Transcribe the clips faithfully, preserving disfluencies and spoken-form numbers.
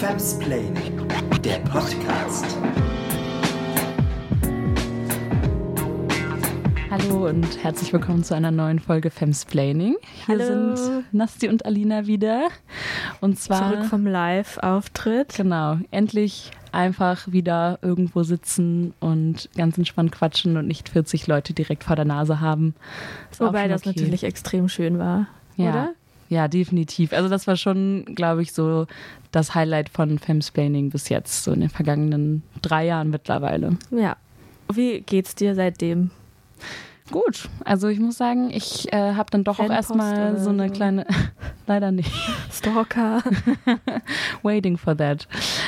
Femsplaining, der Podcast. Hallo und herzlich willkommen zu einer neuen Folge Femsplaining. Hier Hallo. sind Nasti und Alina wieder. Und zwar zurück vom Live-Auftritt. Genau, endlich einfach wieder irgendwo sitzen und ganz entspannt quatschen und nicht vierzig Leute direkt vor der Nase haben. Ist Wobei auch das okay. natürlich extrem schön war, ja. oder? Ja, definitiv. Also das war schon, glaube ich, so das Highlight von Femsplaining bis jetzt, so in den vergangenen drei Jahren mittlerweile. Ja. Wie geht's dir seitdem? Gut, also ich muss sagen, ich äh, habe dann doch auch Fanpost erstmal oder so eine so? kleine, leider nicht, Stalker. waiting for that.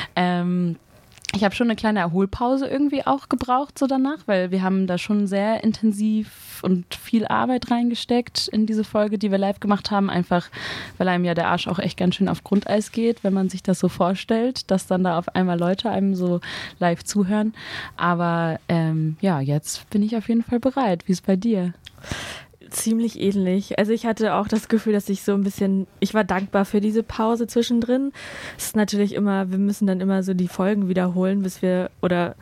Ähm, ich habe schon eine kleine Erholpause irgendwie auch gebraucht so danach, weil wir haben da schon sehr intensiv und viel Arbeit reingesteckt in diese Folge, die wir live gemacht haben, einfach weil einem ja der Arsch auch echt ganz schön auf Grundeis geht, wenn man sich das so vorstellt, dass dann da auf einmal Leute einem so live zuhören. Aber ähm, ja, jetzt bin ich auf jeden Fall bereit. Wie ist es bei dir? Ziemlich ähnlich. Also ich hatte auch das Gefühl, dass ich so ein bisschen, ich war dankbar für diese Pause zwischendrin. Es ist natürlich immer, wir müssen dann immer so die Folgen wiederholen, bis wir, oder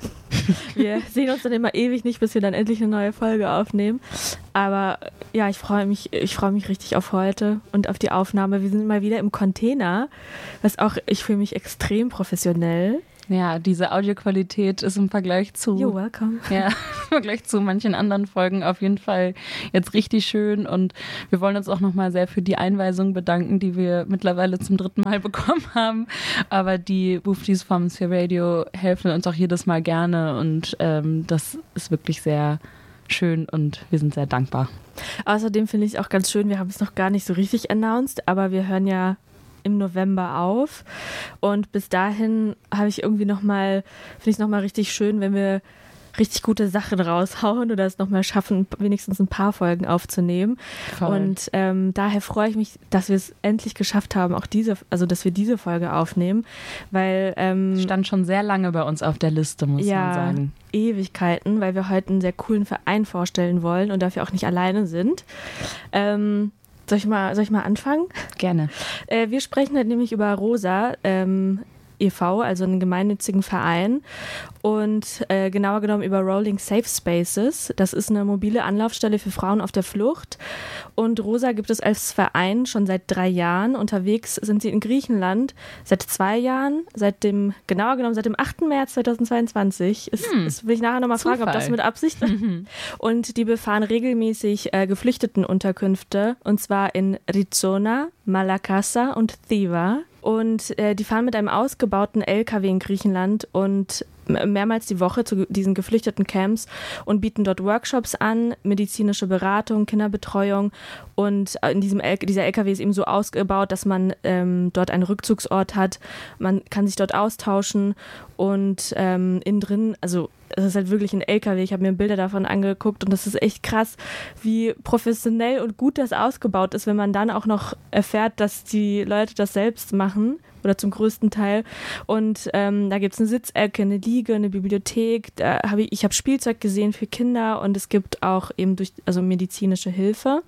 wir sehen uns dann immer ewig nicht, bis wir dann endlich eine neue Folge aufnehmen. Aber ja, ich freue mich, ich freue mich richtig auf heute und auf die Aufnahme. Wir sind mal wieder im Container, was auch, ich fühle mich extrem professionell. Ja, diese Audioqualität ist im Vergleich zu You're welcome. Ja, im Vergleich zu manchen anderen Folgen auf jeden Fall jetzt richtig schön und wir wollen uns auch nochmal sehr für die Einweisung bedanken, die wir mittlerweile zum dritten Mal bekommen haben, aber die Woofties vom Sphere Radio helfen uns auch jedes Mal gerne und ähm, das ist wirklich sehr schön und wir sind sehr dankbar. Außerdem finde ich es auch ganz schön, wir haben es noch gar nicht so richtig announced, aber wir hören ja im November auf und bis dahin habe ich irgendwie nochmal, finde ich es nochmal richtig schön, wenn wir richtig gute Sachen raushauen oder es nochmal schaffen, wenigstens ein paar Folgen aufzunehmen. Voll. Und ähm, daher freue ich mich, dass wir es endlich geschafft haben, auch diese, also dass wir diese Folge aufnehmen, weil ähm, Stand schon sehr lange bei uns auf der Liste, muss ja, man sagen. Ewigkeiten, weil wir heute einen sehr coolen Verein vorstellen wollen und dafür auch nicht alleine sind. Ähm, Soll ich mal, soll ich mal anfangen? Gerne. Äh, wir sprechen halt nämlich über Rosa ähm, e V, also einen gemeinnützigen Verein und äh, genauer genommen über Rolling Safe Spaces. Das ist eine mobile Anlaufstelle für Frauen auf der Flucht und Rosa gibt es als Verein schon seit drei Jahren. Unterwegs sind sie in Griechenland seit zwei Jahren, seit dem, genauer genommen seit dem achten März zweitausendzweiundzwanzig. Ist, Hm. ist, will ich nachher nochmal fragen, ob das mit Absicht ist. Mhm. Und die befahren regelmäßig äh, Geflüchtetenunterkünfte und zwar in Rizona, Malakassa und Thiva. Und äh, die fahren mit einem ausgebauten L K W in Griechenland und mehrmals die Woche zu diesen geflüchteten Camps und bieten dort Workshops an, medizinische Beratung, Kinderbetreuung und in diesem L- dieser L K W ist eben so ausgebaut, dass man ähm, dort einen Rückzugsort hat, man kann sich dort austauschen und ähm, innen drin, also es ist halt wirklich ein L K W, ich habe mir Bilder davon angeguckt und das ist echt krass, wie professionell und gut das ausgebaut ist, wenn man dann auch noch erfährt, dass die Leute das selbst machen oder zum größten Teil und ähm, da gibt es eine Sitzecke, eine Liege, eine Bibliothek, da hab ich, ich habe Spielzeug gesehen für Kinder und es gibt auch eben durch, also medizinische Hilfe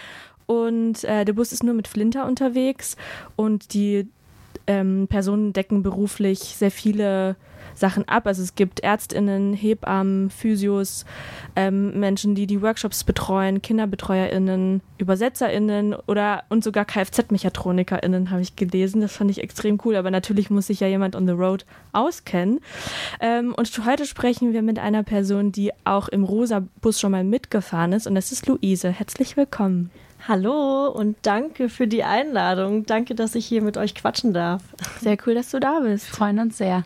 und äh, der Bus ist nur mit Flinter unterwegs und die ähm, Personen decken beruflich sehr viele Sachen ab. Also es gibt ÄrztInnen, Hebammen, Physios, ähm, Menschen, die die Workshops betreuen, KinderbetreuerInnen, ÜbersetzerInnen oder und sogar KfZ-MechatronikerInnen habe ich gelesen. Das fand ich extrem cool, aber natürlich muss sich ja jemand on the road auskennen. Ähm, und heute sprechen wir mit einer Person, die auch im Rosa-Bus schon mal mitgefahren ist und das ist Luise. Herzlich willkommen. Hallo und danke für die Einladung. Danke, dass ich hier mit euch quatschen darf. Sehr cool, dass du da bist. Freuen uns sehr.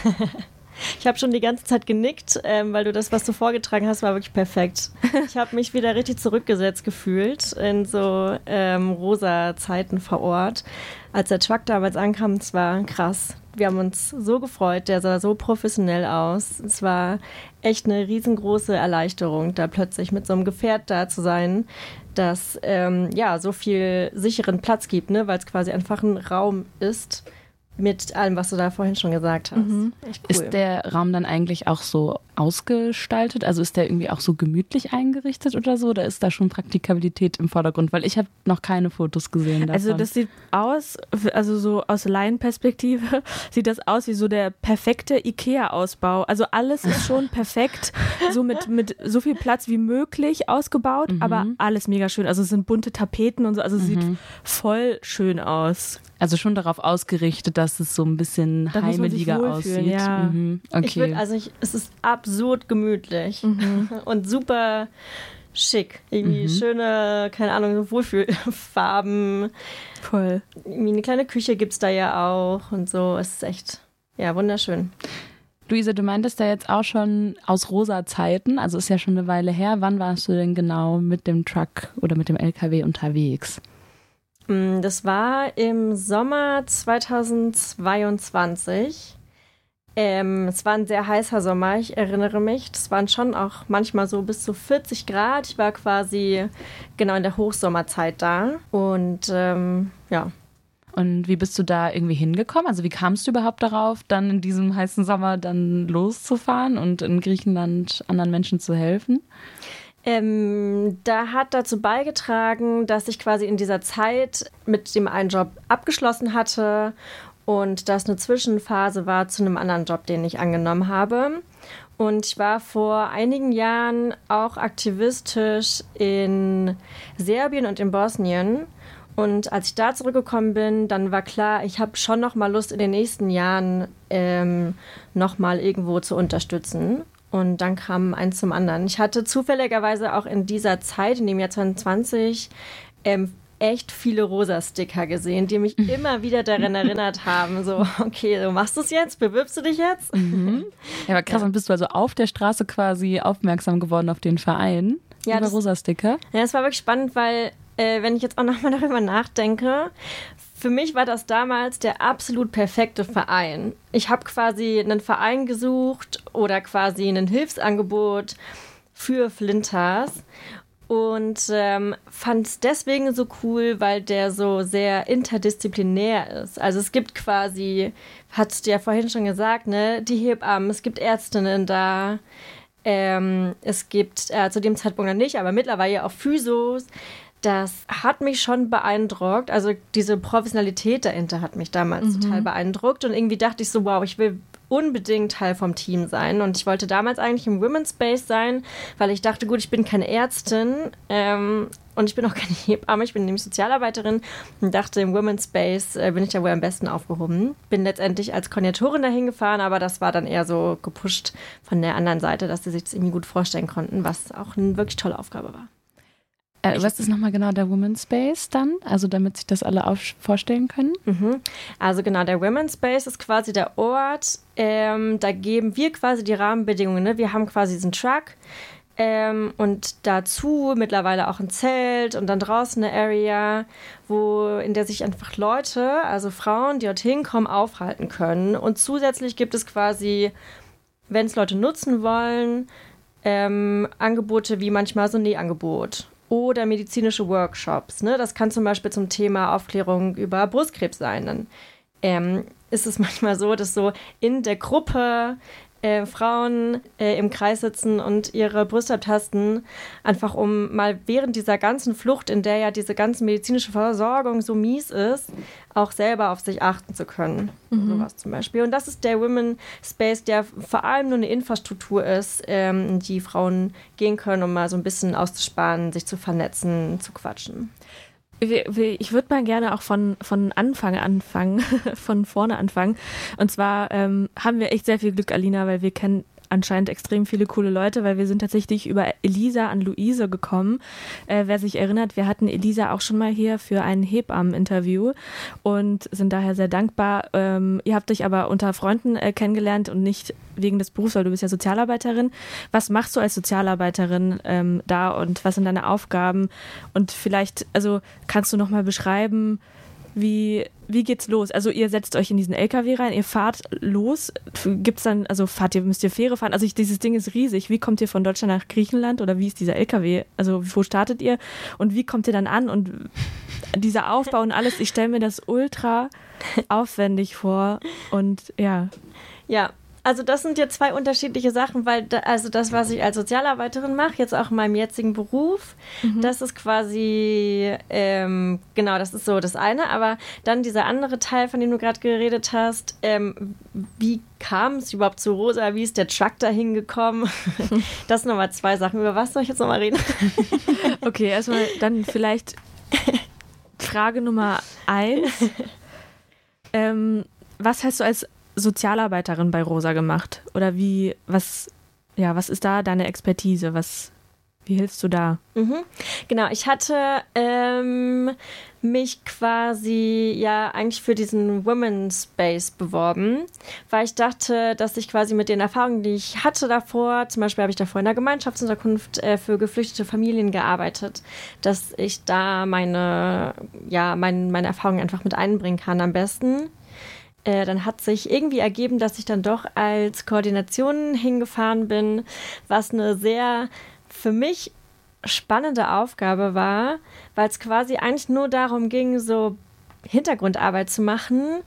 Ich habe schon die ganze Zeit genickt, ähm, weil du das, was du vorgetragen hast, war wirklich perfekt. Ich habe mich wieder richtig zurückgesetzt gefühlt in so ähm, rosa Zeiten vor Ort. Als der Truck damals ankam, es war krass. Wir haben uns so gefreut, der sah so professionell aus. Es war echt eine riesengroße Erleichterung, da plötzlich mit so einem Gefährt da zu sein, das ähm, ja so viel sicheren Platz gibt, ne? Weil es quasi einfach ein Raum ist mit allem, was du da vorhin schon gesagt hast. Mhm. Echt cool. Ist der Raum dann eigentlich auch so ausgestaltet? Also ist der irgendwie auch so gemütlich eingerichtet oder so? Oder ist da schon Praktikabilität im Vordergrund? Weil ich habe noch keine Fotos gesehen davon. Also das sieht aus, also so aus Laienperspektive, sieht das aus wie so der perfekte Ikea-Ausbau. Also alles ist schon perfekt, so mit, mit so viel Platz wie möglich ausgebaut, mhm. aber alles mega schön. Also es sind bunte Tapeten und so, also es mhm. sieht voll schön aus. Also schon darauf ausgerichtet, dass es so ein bisschen da heimeliger aussieht. Ja. Mhm. Okay. Ich würd, also ich, es ist absurd gemütlich mhm. und super schick. Irgendwie mhm. schöne, keine Ahnung, so Wohlfühlfarben. Voll. Irgendwie eine kleine Küche gibt es da ja auch und so. Es ist echt, ja, wunderschön. Luise, du meintest ja jetzt auch schon aus rosa Zeiten, also ist ja schon eine Weile her. Wann warst du denn genau mit dem Truck oder mit dem L K W unterwegs? Das war im Sommer zweitausendzweiundzwanzig. Ähm, es war ein sehr heißer Sommer, ich erinnere mich. Es waren schon auch manchmal so bis zu vierzig Grad. Ich war quasi genau in der Hochsommerzeit da. Und ähm, ja. Und wie bist du da irgendwie hingekommen? Also wie kamst du überhaupt darauf, dann in diesem heißen Sommer dann loszufahren und in Griechenland anderen Menschen zu helfen? Ähm, da hat dazu beigetragen, dass ich quasi in dieser Zeit mit dem einen Job abgeschlossen hatte und das eine Zwischenphase war zu einem anderen Job, den ich angenommen habe. Und ich war vor einigen Jahren auch aktivistisch in Serbien und in Bosnien. Und als ich da zurückgekommen bin, dann war klar, ich habe schon noch mal Lust, in den nächsten Jahren ähm, noch mal irgendwo zu unterstützen. Und dann kam eins zum anderen. Ich hatte zufälligerweise auch in dieser Zeit, in dem Jahr zwanzig zwanzig, ähm, echt viele Rosa-Sticker gesehen, die mich immer wieder daran erinnert haben. So, okay, du machst es jetzt, bewirbst du dich jetzt? Mhm. Ja, aber krass, dann bist du also auf der Straße quasi aufmerksam geworden auf den Verein ja, über Rosa-Sticker. Ja, das war wirklich spannend, weil, äh, wenn ich jetzt auch nochmal darüber nachdenke, für mich war das damals der absolut perfekte Verein. Ich habe quasi einen Verein gesucht oder quasi ein Hilfsangebot für Flinters und ähm, fand es deswegen so cool, weil der so sehr interdisziplinär ist. Also es gibt quasi, hast du ja vorhin schon gesagt, ne, die Hebammen, es gibt Ärztinnen da, ähm, es gibt äh, zu dem Zeitpunkt noch nicht, aber mittlerweile auch Physios. Das hat mich schon beeindruckt. Also diese Professionalität dahinter hat mich damals mhm. total beeindruckt. Und irgendwie dachte ich so, wow, ich will unbedingt Teil vom Team sein. Und ich wollte damals eigentlich im Women's Space sein, weil ich dachte, gut, ich bin keine Ärztin ähm, und ich bin auch keine Hebamme, ich bin nämlich Sozialarbeiterin und dachte, im Women's Space äh, bin ich da wohl am besten aufgehoben. Bin letztendlich als Koordinatorin dahin gefahren, aber das war dann eher so gepusht von der anderen Seite, dass sie sich das irgendwie gut vorstellen konnten, was auch eine wirklich tolle Aufgabe war. Äh, was ist nochmal genau der Women's Space dann? Also damit sich das alle auf- vorstellen können? Mhm. Also genau, der Women's Space ist quasi der Ort, ähm, da geben wir quasi die Rahmenbedingungen. Ne? Wir haben quasi diesen Truck ähm, und dazu mittlerweile auch ein Zelt und dann draußen eine Area, wo, in der sich einfach Leute, also Frauen, die dorthin kommen, aufhalten können. Und zusätzlich gibt es quasi, wenn es Leute nutzen wollen, ähm, Angebote wie manchmal so ein Nähangebot. Oder medizinische Workshops. Ne? Das kann zum Beispiel zum Thema Aufklärung über Brustkrebs sein. Dann ähm, ist es manchmal so, dass so in der Gruppe äh, Frauen äh, im Kreis sitzen und ihre Brüste abtasten, einfach um mal während dieser ganzen Flucht, in der ja diese ganze medizinische Versorgung so mies ist, auch selber auf sich achten zu können. Mhm. Sowas zum Beispiel. Und das ist der Women Space, der vor allem nur eine Infrastruktur ist, ähm, in die Frauen gehen können, um mal so ein bisschen auszusparen, sich zu vernetzen, zu quatschen. Ich würde mal gerne auch von, von Anfang anfangen, von vorne anfangen. Und zwar ähm, haben wir echt sehr viel Glück, Alina, weil wir kennen anscheinend extrem viele coole Leute, weil wir sind tatsächlich über Elisa an Luise gekommen. Äh, wer sich erinnert, wir hatten Elisa auch schon mal hier für ein Hebammen-Interview und sind daher sehr dankbar. Ähm, ihr habt euch aber unter Freunden äh, kennengelernt und nicht wegen des Berufs, weil du bist ja Sozialarbeiterin. Was machst du als Sozialarbeiterin ähm, da und was sind deine Aufgaben? Und vielleicht, also kannst du noch mal beschreiben, Wie, wie geht's los? Also ihr setzt euch in diesen L K W rein, ihr fahrt los. Gibt's dann, also fahrt ihr, müsst ihr Fähre fahren? Also ich, dieses Ding ist riesig. Wie kommt ihr von Deutschland nach Griechenland oder wie ist dieser L K W? Also wo startet ihr und wie kommt ihr dann an? Und dieser Aufbau und alles, ich stelle mir das ultra aufwendig vor und ja. Ja, Also das sind ja zwei unterschiedliche Sachen, weil da, also das, was ich als Sozialarbeiterin mache, jetzt auch in meinem jetzigen Beruf, mhm. das ist quasi, ähm, genau, das ist so das eine, aber dann dieser andere Teil, von dem du gerade geredet hast, ähm, wie kam es überhaupt zu Rosa, wie ist der Truck da hingekommen? Das sind nochmal zwei Sachen, über was soll ich jetzt nochmal reden? Okay, erstmal dann vielleicht Frage Nummer eins. Ähm, was hast du als Sozialarbeiterin bei Rosa gemacht? Oder wie, was, ja, was ist da deine Expertise? Was, wie hilfst du da? Mhm. Genau, ich hatte ähm, mich quasi ja eigentlich für diesen Women's Space beworben, weil ich dachte, dass ich quasi mit den Erfahrungen, die ich hatte davor, zum Beispiel habe ich davor in der Gemeinschaftsunterkunft äh, für geflüchtete Familien gearbeitet, dass ich da meine, ja, mein, meine Erfahrungen einfach mit einbringen kann am besten. Dann hat sich irgendwie ergeben, dass ich dann doch als Koordination hingefahren bin, was eine sehr für mich spannende Aufgabe war, weil es quasi eigentlich nur darum ging, so Hintergrundarbeit zu machen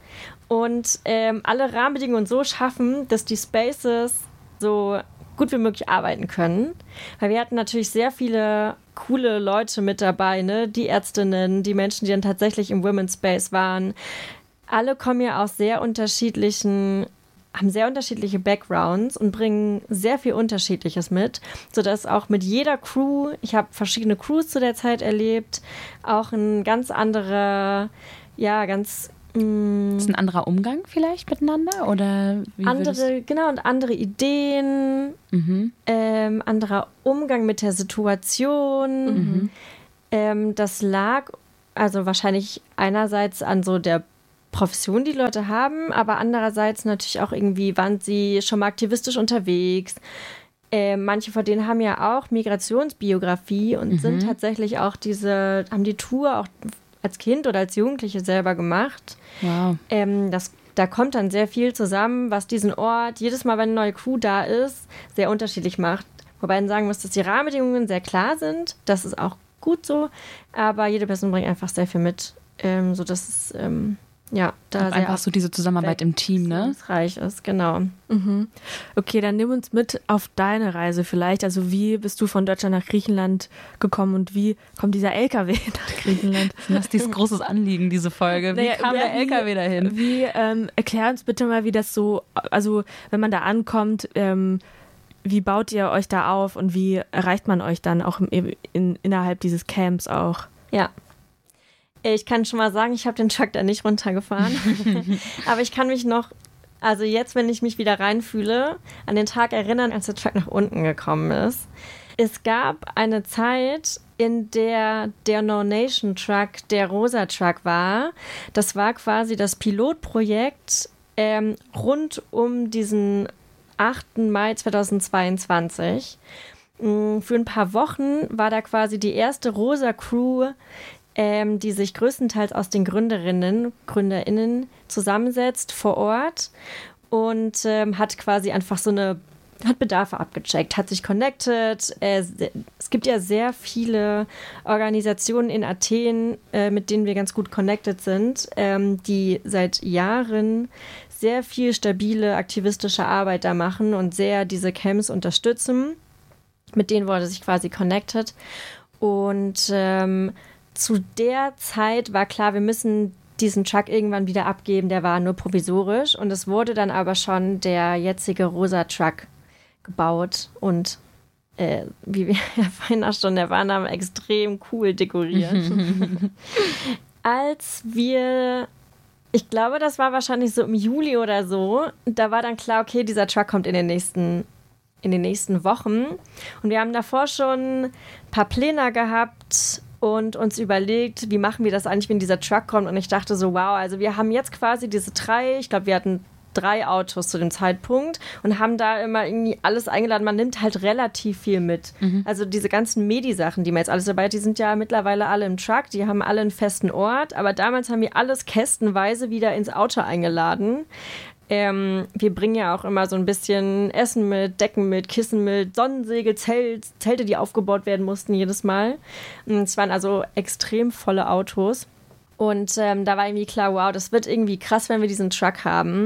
und ähm, alle Rahmenbedingungen so schaffen, dass die Spaces so gut wie möglich arbeiten können. Weil wir hatten natürlich sehr viele coole Leute mit dabei, ne? Die Ärztinnen, die Menschen, die dann tatsächlich im Women's Space waren. Alle kommen ja aus sehr unterschiedlichen, haben sehr unterschiedliche Backgrounds und bringen sehr viel Unterschiedliches mit, sodass auch mit jeder Crew, ich habe verschiedene Crews zu der Zeit erlebt, auch ein ganz anderer, ja, ganz... Mh, ist ein anderer Umgang vielleicht miteinander? Oder wie andere, genau, und andere Ideen, mhm. ähm, anderer Umgang mit der Situation. Mhm. Ähm, das lag also wahrscheinlich einerseits an so der Profession, die Leute haben, aber andererseits natürlich auch irgendwie waren sie schon mal aktivistisch unterwegs. Äh, manche von denen haben ja auch Migrationsbiografie und mhm. sind tatsächlich auch diese, haben die Tour auch als Kind oder als Jugendliche selber gemacht. Wow. Ähm, das, da kommt dann sehr viel zusammen, was diesen Ort jedes Mal, wenn eine neue Crew da ist, sehr unterschiedlich macht. Wobei man sagen muss, dass die Rahmenbedingungen sehr klar sind. Das ist auch gut so, aber jede Person bringt einfach sehr viel mit, ähm, sodass es ähm, ja, da einfach so diese Zusammenarbeit im Team, ne? Reich ist, genau. Mhm. Okay, dann nimm uns mit auf deine Reise vielleicht. Also wie bist du von Deutschland nach Griechenland gekommen und wie kommt dieser L K W nach Griechenland? Das ist dieses großes Anliegen, diese Folge. Wie naja, kam der L K W dahin? Wie, ähm, erklär uns bitte mal, wie das so, also wenn man da ankommt, ähm, wie baut ihr euch da auf und wie erreicht man euch dann auch im, in, innerhalb dieses Camps auch? Ja. Ich kann schon mal sagen, ich habe den Truck da nicht runtergefahren. Aber ich kann mich noch, also jetzt, wenn ich mich wieder reinfühle, an den Tag erinnern, als der Truck nach unten gekommen ist. Es gab eine Zeit, in der der No Nation Truck der Rosa Truck war. Das war quasi das Pilotprojekt ähm, rund um diesen achten Mai zweitausendzweiundzwanzig. Für ein paar Wochen war da quasi die erste Rosa Crew, Ähm, die sich größtenteils aus den Gründerinnen, GründerInnen zusammensetzt vor Ort und ähm, hat quasi einfach so eine, hat Bedarfe abgecheckt, hat sich connected. Äh, es gibt ja sehr viele Organisationen in Athen, äh, mit denen wir ganz gut connected sind, ähm, die seit Jahren sehr viel stabile aktivistische Arbeit da machen und sehr diese Camps unterstützen. Mit denen wurde sich quasi connected. Und ähm, zu der Zeit war klar, wir müssen diesen Truck irgendwann wieder abgeben, der war nur provisorisch und es wurde dann aber schon der jetzige Rosa Truck gebaut und äh, wie wir ja vorhin auch schon erfahren haben, extrem cool dekoriert. Als wir, ich glaube, das war wahrscheinlich so im Juli oder so, da war dann klar, okay, dieser Truck kommt in den nächsten in den nächsten Wochen und wir haben davor schon ein paar Pläne gehabt und uns überlegt, wie machen wir das eigentlich, wenn dieser Truck kommt. Und ich dachte so, wow, also wir haben jetzt quasi diese drei, ich glaube, wir hatten drei Autos zu dem Zeitpunkt und haben da immer irgendwie alles eingeladen. Man nimmt halt relativ viel mit. Mhm. Also diese ganzen Medi-Sachen, die man jetzt alles dabei hat, die sind ja mittlerweile alle im Truck, die haben alle einen festen Ort. Aber damals haben wir alles kästenweise wieder ins Auto eingeladen. Ähm, wir bringen ja auch immer so ein bisschen Essen mit, Decken mit, Kissen mit, Sonnensegel, Zelt, Zelte, die aufgebaut werden mussten jedes Mal. Und es waren also extrem volle Autos. Und ähm, da war irgendwie klar, wow, das wird irgendwie krass, wenn wir diesen Truck haben.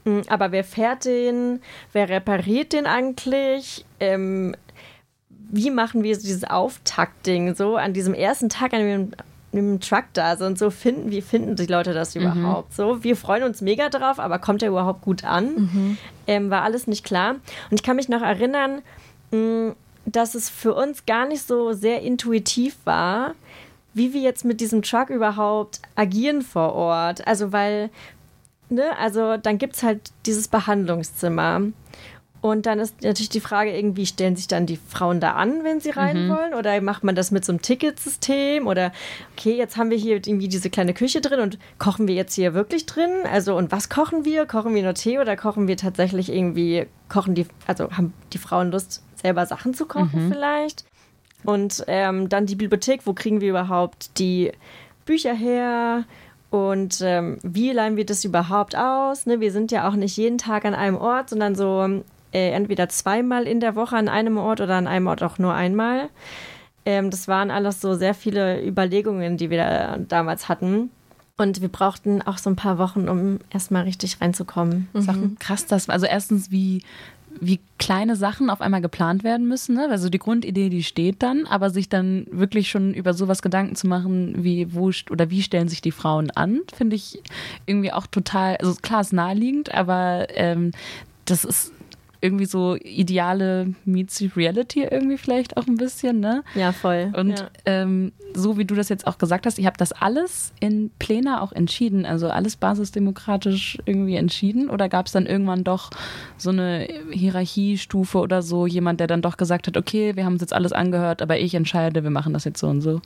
Aber wer fährt den? Wer repariert den eigentlich? Ähm, wie machen wir so dieses Auftaktding so an diesem ersten Tag, an dem, an dem Truck da sind? So finden, wie finden die Leute das Mhm. überhaupt? So, wir freuen uns mega drauf, aber kommt der überhaupt gut an? Mhm. Ähm, war alles nicht klar. Und ich kann mich noch erinnern, mh, dass es für uns gar nicht so sehr intuitiv war, wie wir jetzt mit diesem Truck überhaupt agieren vor Ort. Also weil Ne, also dann gibt es halt dieses Behandlungszimmer. Und dann ist natürlich die Frage, irgendwie stellen sich dann die Frauen da an, wenn sie rein Mhm. wollen? Oder macht man das mit so einem Ticketsystem? Oder, okay, jetzt haben wir hier irgendwie diese kleine Küche drin und kochen wir jetzt hier wirklich drin? Also, und was kochen wir? Kochen wir nur Tee oder kochen wir tatsächlich irgendwie, kochen die, also haben die Frauen Lust, selber Sachen zu kochen Mhm. vielleicht? Und ähm, dann die Bibliothek, wo kriegen wir überhaupt die Bücher her? Und ähm, wie leihen wir das überhaupt aus? Ne, wir sind ja auch nicht jeden Tag an einem Ort, sondern so äh, entweder zweimal in der Woche an einem Ort oder an einem Ort auch nur einmal. Ähm, das waren alles so sehr viele Überlegungen, die wir da damals hatten. Und wir brauchten auch so ein paar Wochen, um erstmal richtig reinzukommen. Das ist auch krass, dass, also erstens, wie, wie kleine Sachen auf einmal geplant werden müssen, ne? Also die Grundidee, die steht dann, aber sich dann wirklich schon über sowas Gedanken zu machen, wie, wo oder wie stellen sich die Frauen an, finde ich irgendwie auch total, also klar, ist naheliegend, aber ähm, das ist irgendwie so ideale meets Reality irgendwie vielleicht auch ein bisschen, ne? Ja, voll. Und ja. ähm, so wie du das jetzt auch gesagt hast, ich habe das alles in Plena auch entschieden, also alles basisdemokratisch irgendwie entschieden, oder gab es dann irgendwann doch so eine Hierarchiestufe oder so, jemand, der dann doch gesagt hat, okay, wir haben uns jetzt alles angehört, aber ich entscheide, wir machen das jetzt so und so?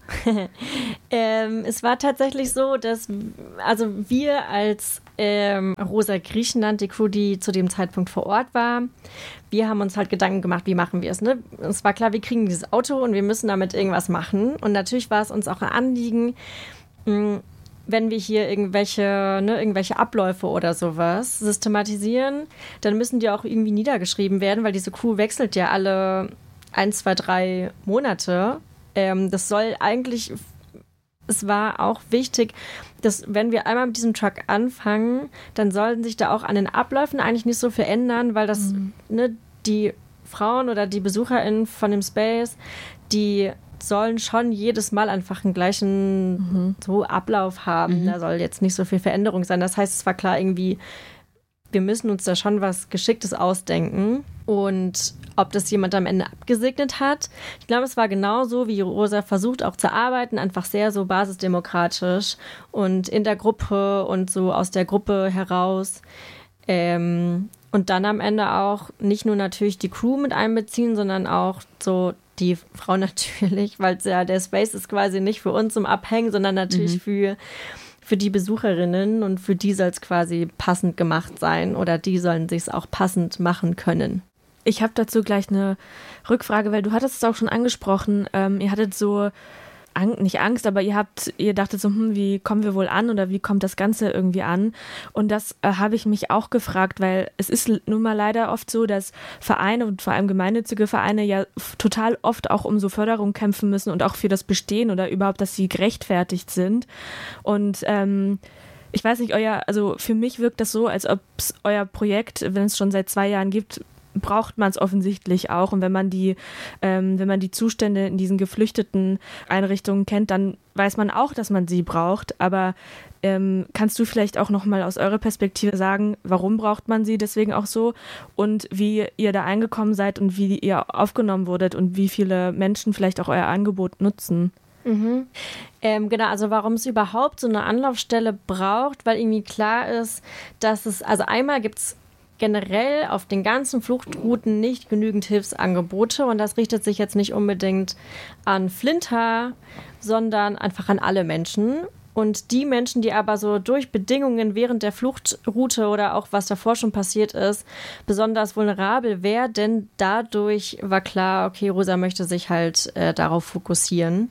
ähm, es war tatsächlich so, dass also wir als ähm, Rosa Griechenland, die Crew, die zu dem Zeitpunkt vor Ort war, wir haben uns halt Gedanken gemacht, wie machen wir es. Ne? Es war klar, wir kriegen dieses Auto und wir müssen damit irgendwas machen. Und natürlich war es uns auch ein Anliegen, mh, wenn wir hier irgendwelche, ne, irgendwelche Abläufe oder sowas systematisieren, dann müssen die auch irgendwie niedergeschrieben werden, weil diese Crew wechselt ja alle ein, zwei, drei Monate. Ähm, das soll eigentlich, es war auch wichtig, dass wenn wir einmal mit diesem Truck anfangen, dann sollten sich da auch an den Abläufen eigentlich nicht so viel ändern, weil das, mhm. ne, die Frauen oder die BesucherInnen von dem Space, die sollen schon jedes Mal einfach einen gleichen mhm. so Ablauf haben. Mhm. Da soll jetzt nicht so viel Veränderung sein. Das heißt, es war klar irgendwie, wir müssen uns da schon was Geschicktes ausdenken. Und ob das jemand am Ende abgesegnet hat, ich glaube, es war genauso, wie Rosa versucht auch zu arbeiten, einfach sehr so basisdemokratisch und in der Gruppe und so aus der Gruppe heraus. Ähm, und dann am Ende auch nicht nur natürlich die Crew mit einbeziehen, sondern auch so die Frau natürlich, weil ja der Space ist quasi nicht für uns zum Abhängen, sondern natürlich mhm. für, für die Besucherinnen, und für die soll es quasi passend gemacht sein oder die sollen sich es auch passend machen können. Ich habe dazu gleich eine Rückfrage, weil du hattest es auch schon angesprochen, ähm, ihr hattet so Ang- nicht Angst, aber ihr habt, ihr dachtet so, hm, wie kommen wir wohl an oder wie kommt das Ganze irgendwie an? Und das äh, habe ich mich auch gefragt, weil es ist nun mal leider oft so, dass Vereine und vor allem gemeinnützige Vereine ja f- total oft auch um so Förderung kämpfen müssen und auch für das Bestehen oder überhaupt, dass sie gerechtfertigt sind. Und ähm, ich weiß nicht, euer, also für mich wirkt das so, als ob euer Projekt, wenn es schon seit zwei Jahren gibt, braucht man es offensichtlich auch. Und wenn man die, ähm, wenn man die Zustände in diesen geflüchteten Einrichtungen kennt, dann weiß man auch, dass man sie braucht. Aber ähm, kannst du vielleicht auch nochmal aus eurer Perspektive sagen, warum braucht man sie deswegen auch so und wie ihr da eingekommen seid und wie ihr aufgenommen wurdet und wie viele Menschen vielleicht auch euer Angebot nutzen? Mhm. Ähm, genau, also warum es überhaupt so eine Anlaufstelle braucht, weil irgendwie klar ist, dass es, also einmal gibt es generell auf den ganzen Fluchtrouten nicht genügend Hilfsangebote, und das richtet sich jetzt nicht unbedingt an Flinter, sondern einfach an alle Menschen. Und die Menschen, die aber so durch Bedingungen während der Fluchtroute oder auch was davor schon passiert ist, besonders vulnerabel werden, dadurch war klar, okay, Rosa möchte sich halt äh, darauf fokussieren.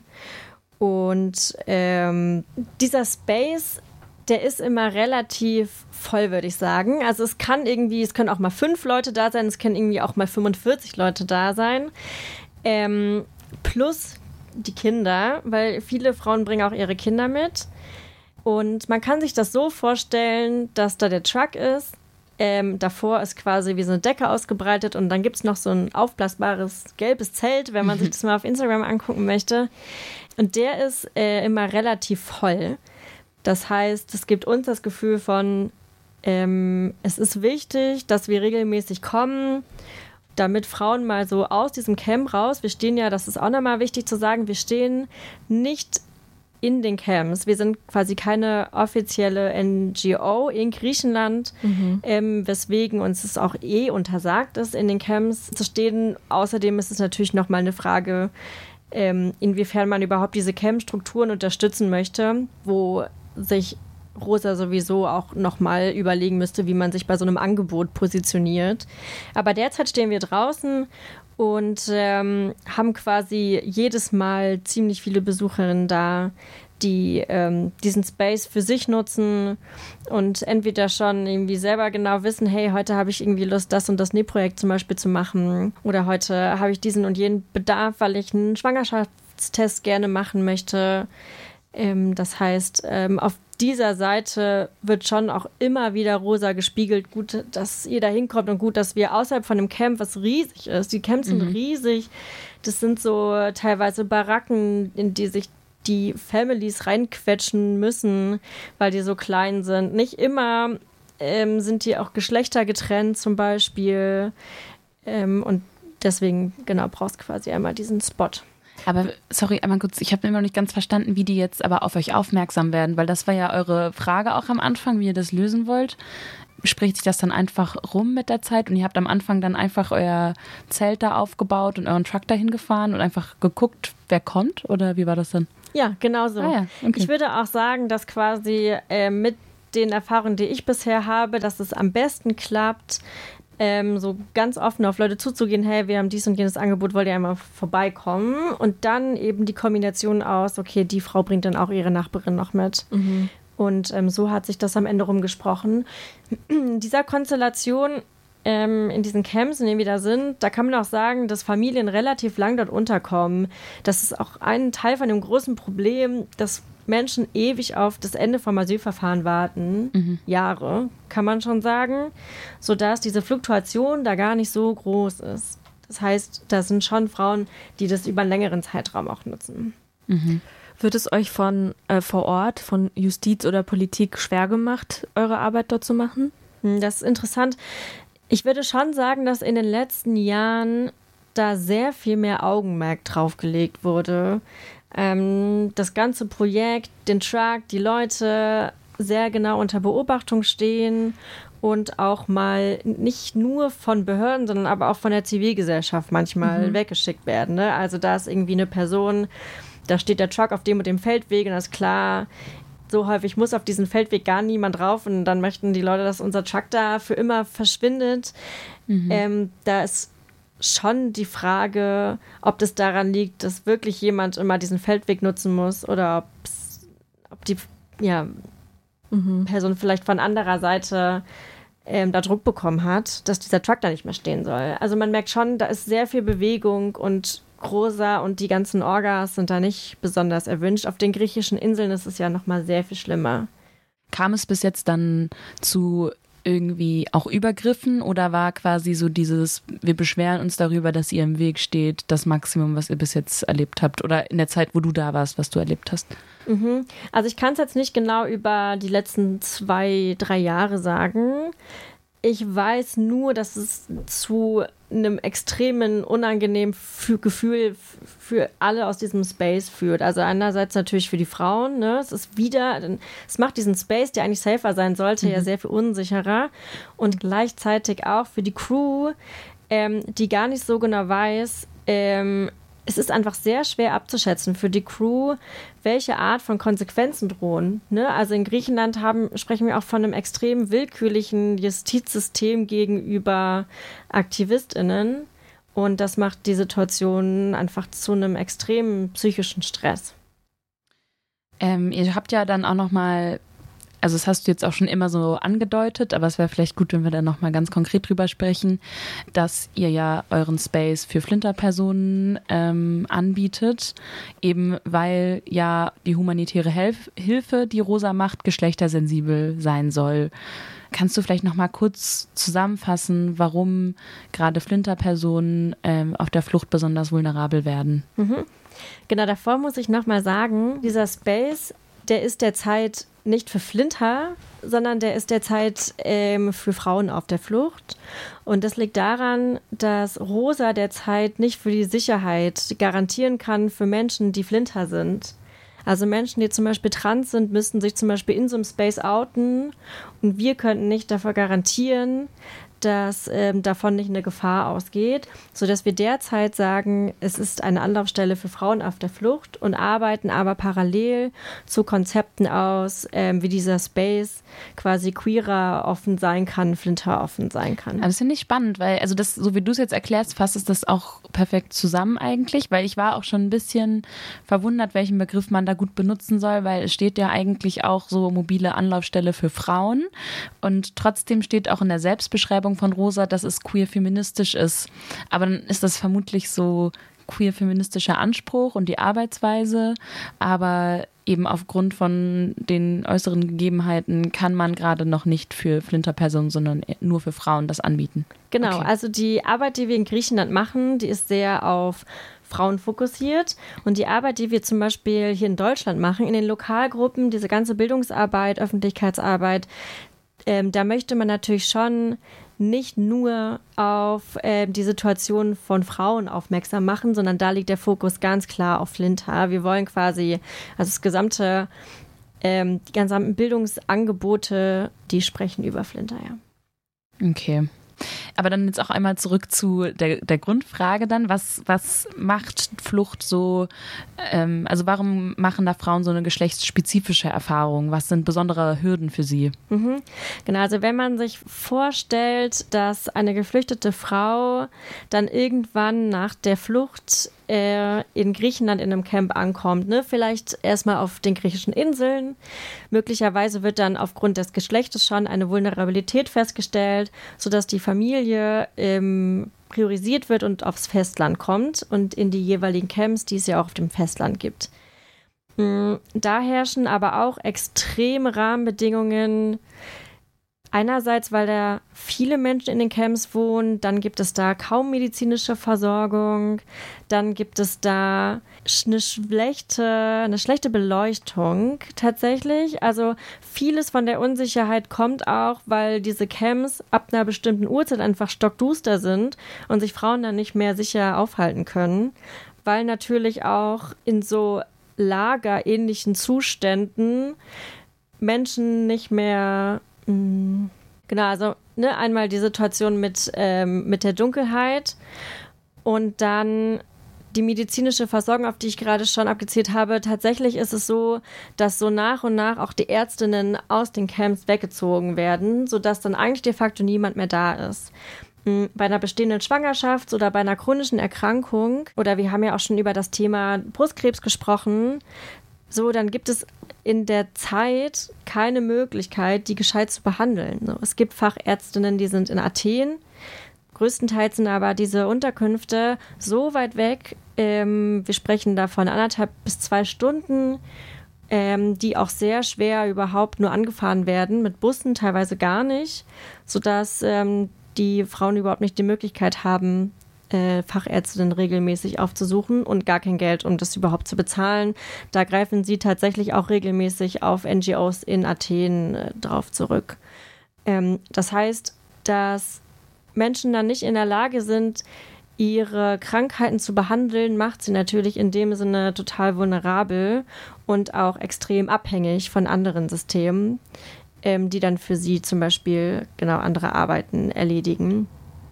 Und ähm, dieser Space, der ist immer relativ voll, würde ich sagen. Also es kann irgendwie, es können auch mal fünf Leute da sein, es können irgendwie auch mal fünfundvierzig Leute da sein. Ähm, plus die Kinder, weil viele Frauen bringen auch ihre Kinder mit. Und man kann sich das so vorstellen, dass da der Truck ist, Ähm, davor ist quasi wie so eine Decke ausgebreitet und dann gibt es noch so ein aufblasbares gelbes Zelt, wenn man sich das mal auf Instagram angucken möchte. Und der ist äh, immer relativ voll. Das heißt, es gibt uns das Gefühl von, ähm, es ist wichtig, dass wir regelmäßig kommen, damit Frauen mal so aus diesem Camp raus, wir stehen ja, das ist auch nochmal wichtig zu sagen, wir stehen nicht in den Camps. Wir sind quasi keine offizielle N G O in Griechenland, mhm. ähm, weswegen uns es auch eh untersagt ist, in den Camps zu stehen. Außerdem ist es natürlich nochmal eine Frage, ähm, inwiefern man überhaupt diese Camp-Strukturen unterstützen möchte, wo sich Rosa sowieso auch nochmal überlegen müsste, wie man sich bei so einem Angebot positioniert. Aber derzeit stehen wir draußen und ähm, haben quasi jedes Mal ziemlich viele Besucherinnen da, die ähm, diesen Space für sich nutzen und entweder schon irgendwie selber genau wissen, hey, heute habe ich irgendwie Lust, das und das Nähprojekt zum Beispiel zu machen oder heute habe ich diesen und jenen Bedarf, weil ich einen Schwangerschaftstest gerne machen möchte. Ähm, das heißt, ähm, auf dieser Seite wird schon auch immer wieder rosa gespiegelt. Gut, dass ihr da hinkommt und gut, dass wir außerhalb von einem Camp, was riesig ist, die Camps sind mhm. riesig, das sind so teilweise Baracken, in die sich die Families reinquetschen müssen, weil die so klein sind. Nicht immer ähm, sind die auch geschlechtergetrennt zum Beispiel. Ähm, und deswegen, genau, brauchst quasi einmal diesen Spot. Aber, sorry, einmal kurz, ich habe immer noch nicht ganz verstanden, wie die jetzt aber auf euch aufmerksam werden, weil das war ja eure Frage auch am Anfang, wie ihr das lösen wollt. Spricht sich das dann einfach rum mit der Zeit und ihr habt am Anfang dann einfach euer Zelt da aufgebaut und euren Truck dahin gefahren und einfach geguckt, wer kommt? Oder wie war das dann? Ja, genau so. Ah, ja. Okay. Ich würde auch sagen, dass quasi äh, mit den Erfahrungen, die ich bisher habe, dass es am besten klappt, Ähm, so ganz offen auf Leute zuzugehen, hey, wir haben dies und jenes Angebot, wollt ihr einmal vorbeikommen? Und dann eben die Kombination aus, okay, die Frau bringt dann auch ihre Nachbarin noch mit. Mhm. Und ähm, so hat sich das am Ende rumgesprochen. In dieser Konstellation ähm, in diesen Camps, in denen wir da sind, da kann man auch sagen, dass Familien relativ lang dort unterkommen. Das ist auch ein Teil von dem großen Problem, dass Menschen ewig auf das Ende vom Asylverfahren warten, mhm. Jahre, kann man schon sagen, sodass diese Fluktuation da gar nicht so groß ist. Das heißt, da sind schon Frauen, die das über einen längeren Zeitraum auch nutzen. Mhm. Wird es euch von äh, vor Ort, von Justiz oder Politik schwer gemacht, eure Arbeit dort zu machen? Das ist interessant. Ich würde schon sagen, dass in den letzten Jahren da sehr viel mehr Augenmerk drauf gelegt wurde. Ähm, das ganze Projekt, den Truck, die Leute sehr genau unter Beobachtung stehen und auch mal nicht nur von Behörden, sondern aber auch von der Zivilgesellschaft manchmal mhm. weggeschickt werden. Ne? Also da ist irgendwie eine Person, da steht der Truck auf dem und dem Feldweg und das ist klar, so häufig muss auf diesen Feldweg gar niemand drauf und dann möchten die Leute, dass unser Truck da für immer verschwindet. Mhm. Ähm, da ist schon die Frage, ob das daran liegt, dass wirklich jemand immer diesen Feldweg nutzen muss oder ob die ja, mhm. Person vielleicht von anderer Seite ähm, da Druck bekommen hat, dass dieser Truck da nicht mehr stehen soll. Also man merkt schon, da ist sehr viel Bewegung und Rosa und die ganzen Orgas sind da nicht besonders erwünscht. Auf den griechischen Inseln ist es ja nochmal sehr viel schlimmer. Kam es bis jetzt dann zu irgendwie auch Übergriffen oder war quasi so dieses, wir beschweren uns darüber, dass ihr im Weg steht, das Maximum, was ihr bis jetzt erlebt habt oder in der Zeit, wo du da warst, was du erlebt hast? Mhm. Also ich kann es jetzt nicht genau über die letzten zwei, drei Jahre sagen. Ich weiß nur, dass es zu einem extremen, unangenehmen Gefühl für alle aus diesem Space führt. Also einerseits natürlich für die Frauen, ne? Es ist wieder, es macht diesen Space, der eigentlich safer sein sollte, mhm. ja sehr viel unsicherer. Und gleichzeitig auch für die Crew, ähm, die gar nicht so genau weiß, ähm, es ist einfach sehr schwer abzuschätzen für die Crew, welche Art von Konsequenzen drohen. Ne? Also in Griechenland haben, sprechen wir auch von einem extrem willkürlichen Justizsystem gegenüber AktivistInnen. Und das macht die Situation einfach zu einem extremen psychischen Stress. Ähm, ihr habt ja dann auch noch mal, also das hast du jetzt auch schon immer so angedeutet, aber es wäre vielleicht gut, wenn wir da noch mal ganz konkret drüber sprechen, dass ihr ja euren Space für Flinterpersonen ähm, anbietet, eben weil ja die humanitäre Helf- Hilfe, die Rosa macht, geschlechtersensibel sein soll. kannst du vielleicht noch mal kurz zusammenfassen, warum gerade Flinterpersonen ähm, auf der Flucht besonders vulnerabel werden? Mhm. Genau, davor muss ich noch mal sagen, dieser Space, der ist derzeit nicht für Flinter, sondern der ist derzeit ähm, für Frauen auf der Flucht. Und das liegt daran, dass Rosa derzeit nicht für die Sicherheit garantieren kann für Menschen, die Flinter sind. Also Menschen, die zum Beispiel trans sind, müssten sich zum Beispiel in so einem Space outen und wir könnten nicht dafür garantieren, dass ähm, davon nicht eine Gefahr ausgeht, sodass wir derzeit sagen, es ist eine Anlaufstelle für Frauen auf der Flucht und arbeiten aber parallel zu Konzepten aus, ähm, wie dieser Space quasi queerer offen sein kann, flinter offen sein kann. Aber das finde ich spannend, weil, also das, so wie du es jetzt erklärst, fasst es das auch perfekt zusammen eigentlich, weil ich war auch schon ein bisschen verwundert, welchen Begriff man da gut benutzen soll, weil es steht ja eigentlich auch so mobile Anlaufstelle für Frauen und trotzdem steht auch in der Selbstbeschreibung von Rosa, dass es queer-feministisch ist. Aber dann ist das vermutlich so queer-feministischer Anspruch und die Arbeitsweise, aber eben aufgrund von den äußeren Gegebenheiten kann man gerade noch nicht für Flinterpersonen, sondern nur für Frauen das anbieten. Genau, okay. Also die Arbeit, die wir in Griechenland machen, die ist sehr auf Frauen fokussiert und die Arbeit, die wir zum Beispiel hier in Deutschland machen, in den Lokalgruppen, diese ganze Bildungsarbeit, Öffentlichkeitsarbeit, ähm, da möchte man natürlich schon nicht nur auf äh, die Situation von Frauen aufmerksam machen, sondern da liegt der Fokus ganz klar auf Flinter. Wir wollen quasi, also das gesamte, ähm, die gesamten Bildungsangebote, die sprechen über Flinter, ja. Okay. Aber dann jetzt auch einmal zurück zu der, der Grundfrage dann, was, was macht Flucht so, ähm, also warum machen da Frauen so eine geschlechtsspezifische Erfahrung? Was sind besondere Hürden für sie? Mhm. Genau, also wenn man sich vorstellt, dass eine geflüchtete Frau dann irgendwann nach der Flucht äh, in Griechenland in einem Camp ankommt, ne? Vielleicht erstmal auf den griechischen Inseln, möglicherweise wird dann aufgrund des Geschlechtes schon eine Vulnerabilität festgestellt, sodass die Familie ähm, priorisiert wird und aufs Festland kommt und in die jeweiligen Camps, die es ja auch auf dem Festland gibt. Da herrschen aber auch extreme Rahmenbedingungen. Einerseits, weil da viele Menschen in den Camps wohnen, dann gibt es da kaum medizinische Versorgung, dann gibt es da eine schlechte, eine schlechte Beleuchtung tatsächlich. Also vieles von der Unsicherheit kommt auch, weil diese Camps ab einer bestimmten Uhrzeit einfach stockduster sind und sich Frauen dann nicht mehr sicher aufhalten können, weil natürlich auch in so lagerähnlichen Zuständen Menschen nicht mehr... Mh, genau, also ne, einmal die Situation mit, ähm, mit der Dunkelheit und dann die medizinische Versorgung, auf die ich gerade schon abgezielt habe. Tatsächlich ist es so, dass so nach und nach auch die Ärztinnen aus den Camps weggezogen werden, sodass dann eigentlich de facto niemand mehr da ist. Bei einer bestehenden Schwangerschaft oder bei einer chronischen Erkrankung, oder wir haben ja auch schon über das Thema Brustkrebs gesprochen, so, dann gibt es in der Zeit keine Möglichkeit, die gescheit zu behandeln. So, es gibt Fachärztinnen, die sind in Athen. Größtenteils sind aber diese Unterkünfte so weit weg, ähm, wir sprechen da von anderthalb bis zwei Stunden, ähm, die auch sehr schwer überhaupt nur angefahren werden, mit Bussen teilweise gar nicht, sodass ähm, die Frauen überhaupt nicht die Möglichkeit haben, äh, Fachärztinnen regelmäßig aufzusuchen und gar kein Geld, um das überhaupt zu bezahlen. Da greifen sie tatsächlich auch regelmäßig auf N G Os in Athen äh, drauf zurück. Ähm, das heißt, dass Menschen dann nicht in der Lage sind, ihre Krankheiten zu behandeln, macht sie natürlich in dem Sinne total vulnerabel und auch extrem abhängig von anderen Systemen, ähm, die dann für sie zum Beispiel genau andere Arbeiten erledigen.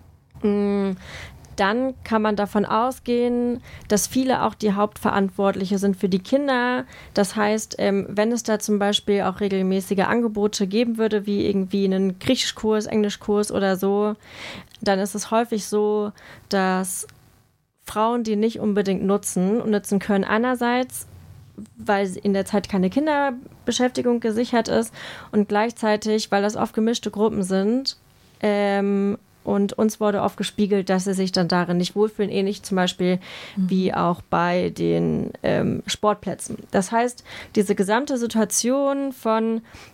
Mhm. Dann kann man davon ausgehen, dass viele auch die Hauptverantwortliche sind für die Kinder. Das heißt, ähm, wenn es da zum Beispiel auch regelmäßige Angebote geben würde, wie irgendwie einen Griechischkurs, Englischkurs oder so, dann ist es häufig so, dass Frauen die nicht unbedingt nutzen und nutzen können. Einerseits, weil in der Zeit keine Kinderbeschäftigung gesichert ist und gleichzeitig, weil das oft gemischte Gruppen sind, ähm, und uns wurde oft gespiegelt, dass sie sich dann darin nicht wohlfühlen, ähnlich zum Beispiel mhm. wie auch bei den ähm, Sportplätzen. Das heißt, diese gesamte Situation von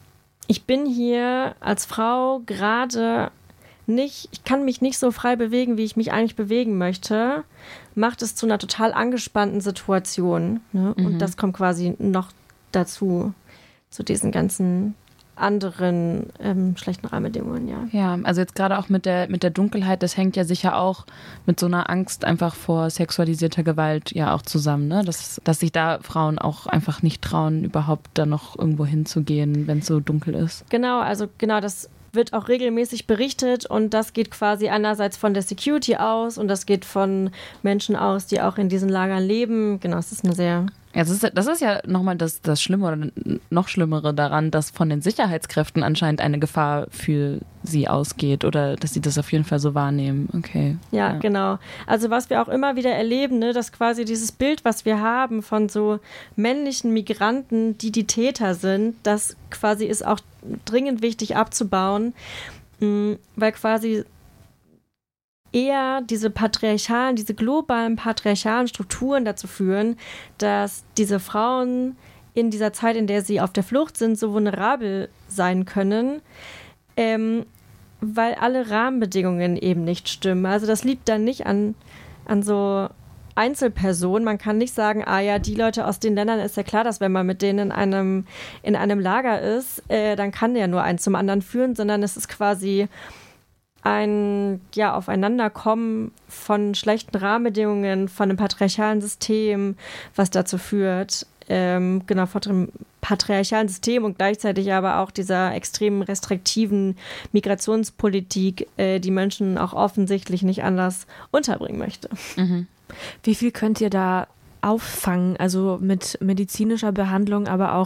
ich bin hier als Frau gerade nicht, ich kann mich nicht so frei bewegen, wie ich mich eigentlich bewegen möchte, macht es zu einer total angespannten Situation. Ne? Mhm. Und das kommt quasi noch dazu, zu diesen ganzen anderen ähm, schlechten Rahmenbedingungen, ja. Ja, also jetzt gerade auch mit der, mit der Dunkelheit, das hängt ja sicher auch mit so einer Angst einfach vor sexualisierter Gewalt ja auch zusammen, ne? Dass, dass sich da Frauen auch einfach nicht trauen, überhaupt da noch irgendwo hinzugehen, wenn es so dunkel ist. Genau, also genau, das wird auch regelmäßig berichtet und das geht quasi einerseits von der Security aus und das geht von Menschen aus, die auch in diesen Lagern leben. Genau, es ist eine sehr... Ja, das ist, das ist ja nochmal das, das Schlimme oder noch Schlimmere daran, dass von den Sicherheitskräften anscheinend eine Gefahr für sie ausgeht oder dass sie das auf jeden Fall so wahrnehmen. Okay. Ja, ja. Genau. Also was wir auch immer wieder erleben, ne, dass quasi dieses Bild, was wir haben von so männlichen Migranten, die die Täter sind, das quasi ist auch dringend wichtig abzubauen, weil quasi eher diese patriarchalen, diese globalen patriarchalen Strukturen dazu führen, dass diese Frauen in dieser Zeit, in der sie auf der Flucht sind, so vulnerabel sein können, ähm, weil alle Rahmenbedingungen eben nicht stimmen. Also das liegt dann nicht an, an so Einzelpersonen. Man kann nicht sagen, ah ja, die Leute aus den Ländern, ist ja klar, dass wenn man mit denen in einem, in einem Lager ist, äh, dann kann der nur eins zum anderen führen, sondern es ist quasi ein ja, Aufeinanderkommen von schlechten Rahmenbedingungen, von einem patriarchalen System, was dazu führt, ähm, genau, von dem patriarchalen System und gleichzeitig aber auch dieser extrem restriktiven Migrationspolitik, äh, die Menschen auch offensichtlich nicht anders unterbringen möchte. Mhm. Wie viel könnt ihr da auffangen, also mit medizinischer Behandlung, aber auch